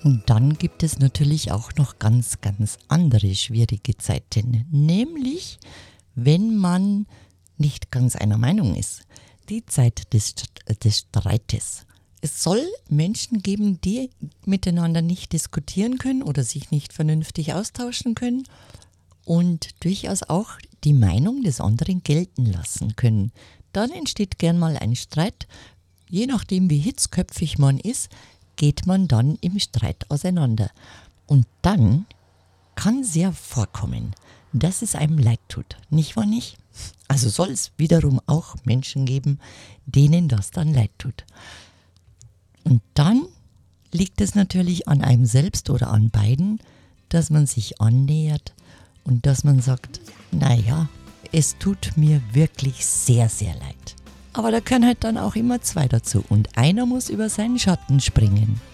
Und dann gibt es natürlich auch noch ganz, ganz andere schwierige Zeiten, nämlich wenn man nicht ganz einer Meinung ist. Die Zeit des Streites. Es soll Menschen geben, die miteinander nicht diskutieren können oder sich nicht vernünftig austauschen können und durchaus auch die Meinung des anderen gelten lassen können. Dann entsteht gern mal ein Streit. Je nachdem, wie hitzköpfig man ist, geht man dann im Streit auseinander. Und dann kann sehr vorkommen, dass es einem leid tut. Nicht wahr nicht? Also soll es wiederum auch Menschen geben, denen das dann leid tut. Und dann liegt es natürlich an einem selbst oder an beiden, dass man sich annähert und dass man sagt, naja, es tut mir wirklich sehr, sehr leid. Aber da können halt dann auch immer zwei dazu und einer muss über seinen Schatten springen.